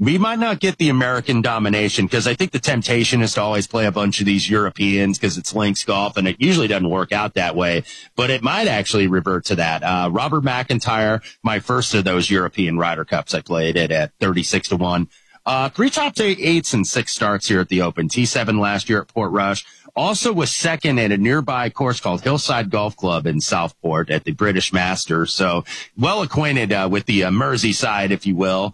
we might not get the American domination because I think the temptation is to always play a bunch of these Europeans because it's links golf and it usually doesn't work out that way, but it might actually revert to that. Robert McIntyre, my first of those European Ryder Cups, I played it at 36-1. 3 top 8s and 6 starts here at the Open. T7 last year at Portrush. Also was second at a nearby course called Hillside Golf Club in Southport at the British Masters. So well acquainted with the Merseyside, if you will.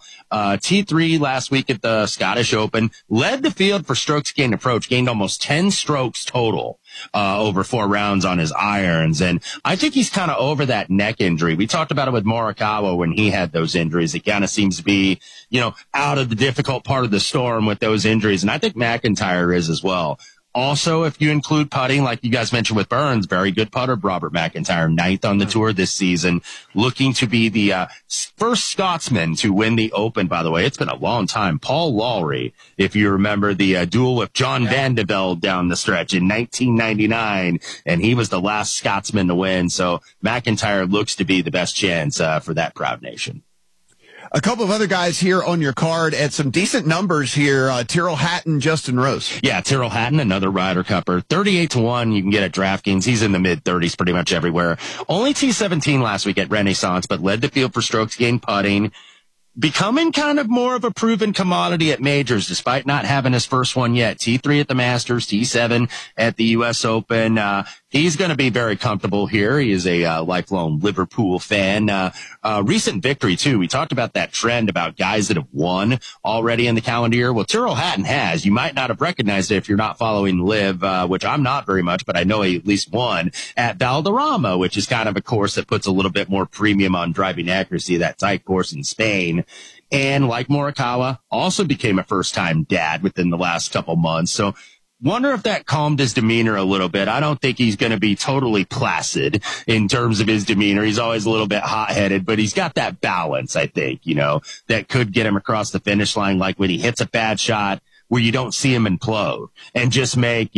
T3 last week at the Scottish Open. Led the field for strokes gained approach. Gained almost 10 strokes total over 4 rounds on his irons. And I think he's kind of over that neck injury. We talked about it with Morikawa when he had those injuries. It kind of seems to be, out of the difficult part of the storm with those injuries. And I think McIntyre is as well. Also, if you include putting, like you guys mentioned with Burns, very good putter, Robert McIntyre, 9th on the tour this season, looking to be the first Scotsman to win the Open, by the way. It's been a long time. Paul Lawrie, if you remember the duel with John Van de Velde down the stretch in 1999, and he was the last Scotsman to win. So McIntyre looks to be the best chance for that proud nation. A couple of other guys here on your card and some decent numbers here. Tyrrell Hatton, Justin Rose. Yeah, Tyrrell Hatton, another Ryder Cupper. 38-1 you can get at DraftKings. He's in the mid-30s pretty much everywhere. Only T17 last week at Renaissance, but led the field for strokes gained putting. Becoming kind of more of a proven commodity at majors, despite not having his first one yet. T3 at the Masters, T7 at the U.S. Open. He's going to be very comfortable here. He is a lifelong Liverpool fan. Recent victory, too. We talked about that trend about guys that have won already in the calendar year. Well, Tyrrell Hatton has. You might not have recognized it if you're not following LIV, which I'm not very much, but I know he at least won at Valderrama, which is kind of a course that puts a little bit more premium on driving accuracy, that tight course in Spain. And like Morikawa, also became a first-time dad within the last couple months. So wonder if that calmed his demeanor a little bit. I don't think he's going to be totally placid in terms of his demeanor. He's always a little bit hot-headed, but he's got that balance, I think, that could get him across the finish line, like when he hits a bad shot where you don't see him implode and just make,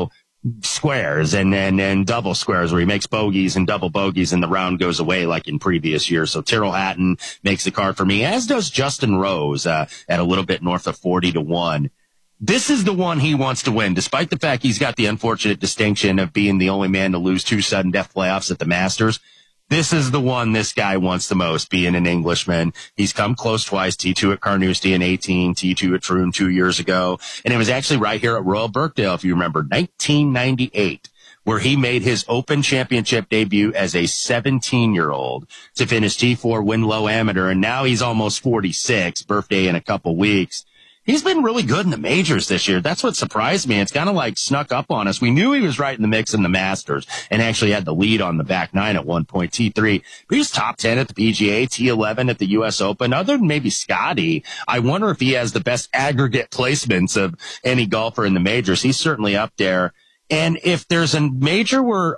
squares and double squares where he makes bogeys and double bogeys and the round goes away like in previous years. So Tyrrell Hatton makes the card for me, as does Justin Rose at a little bit north of 40-1. This is the one he wants to win, despite the fact he's got the unfortunate distinction of being the only man to lose 2 sudden death playoffs at the Masters. This is the one this guy wants the most, being an Englishman. He's come close twice, T2 at Carnoustie in 18, T2 at Troon 2 years ago. And it was actually right here at Royal Birkdale, if you remember, 1998, where he made his Open Championship debut as a 17-year-old to finish T4, win low amateur. And now he's almost 46, birthday in a couple weeks. He's been really good in the majors this year. That's what surprised me. It's kind of like snuck up on us. We knew he was right in the mix in the Masters and actually had the lead on the back 9 at one point, T3. But he's top 10 at the PGA, T11 at the U.S. Open. Other than maybe Scotty, I wonder if he has the best aggregate placements of any golfer in the majors. He's certainly up there. And if there's a major where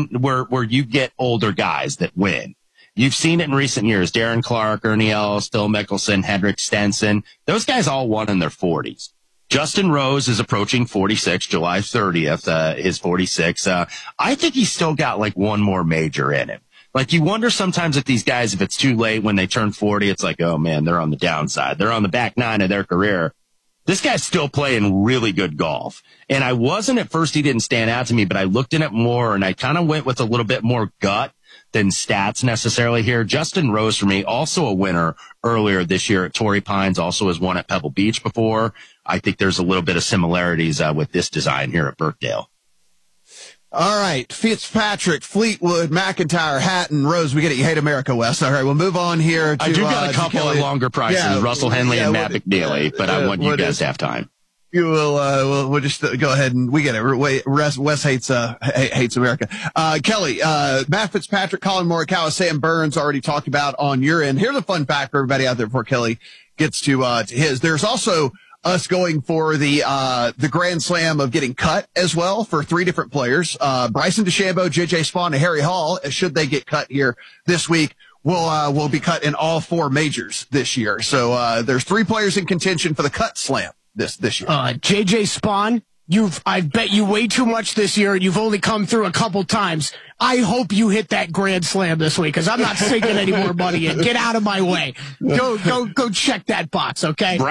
you get older guys that win, you've seen it in recent years. Darren Clark, Ernie Els, Phil Mickelson, Henrik Stenson. Those guys all won in their 40s. Justin Rose is approaching 46, July 30th, is 46. I think he's still got like one more major in him. Like you wonder sometimes if these guys, if it's too late when they turn 40, it's like, oh man, they're on the downside. They're on the back 9 of their career. This guy's still playing really good golf. And I wasn't at first, he didn't stand out to me, but I looked in it more and I kind of went with a little bit more gut than stats necessarily here. Justin Rose for me, also a winner earlier this year at Torrey Pines, also has won at Pebble Beach before. I think there's a little bit of similarities with this design here at Birkdale. All right, Fitzpatrick, Fleetwood, McIntyre, Hatton, Rose. We get it. You hate America, Wes. All right, we'll move on here. I do got a couple of longer prices, Russell Henley and Matt McNeely, but I want you guys to have time. You will, we'll just go ahead and we get it. Wes hates America. Kelly, Matt Fitzpatrick, Colin Morikawa, Sam Burns already talked about on your end. Here's a fun fact for everybody out there before Kelly gets to his. There's also us going for the Grand Slam of getting cut as well for 3 different players. Bryson DeChambeau, JJ Spaun, and Harry Hall, should they get cut here this week, will be cut in all 4 majors this year. So, there's 3 players in contention for the cut slam this year. JJ Spaun, I've bet you way too much this year. You've only come through a couple times. I hope you hit that Grand Slam this week because I'm not sinking any more money in. Get out of my way. Go check that box, okay?